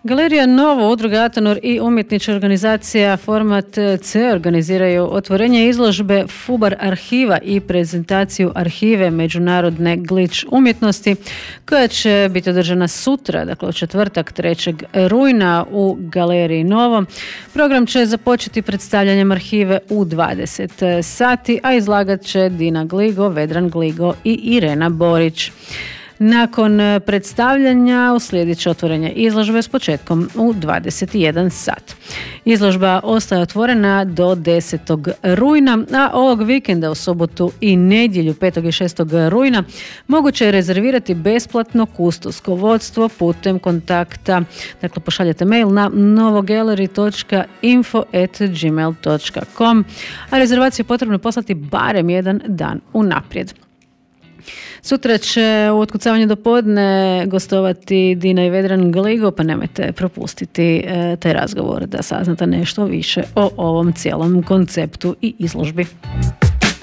Galerija Novo, udruga Atonor i umjetnička organizacija Format C organiziraju otvorenje izložbe Fubar arhiva i prezentaciju arhive međunarodne glič umjetnosti koja će biti održana sutra, dakle u četvrtak 3. rujna u Galeriji Novo. Program će započeti predstavljanjem arhive u 20 sati, a izlagat će Dina Gligo, Vedran Gligo i Irena Borić. Nakon predstavljanja uslijedit će otvorenje izložbe s početkom u 21 sat. Izložba ostaje otvorena do 10. rujna, a ovog vikenda u sobotu i nedjelju 5. i 6. rujna moguće je rezervirati besplatno kustosko vodstvo putem kontakta. Dakle, pošaljete mail na novogallery.info@gmail.com, a rezervaciju je potrebno poslati barem jedan dan unaprijed. Sutra će u otkucavanju do podne gostovati Dina i Vedran Gligo, pa nemojte propustiti taj razgovor da saznate nešto više o ovom cijelom konceptu i izložbi.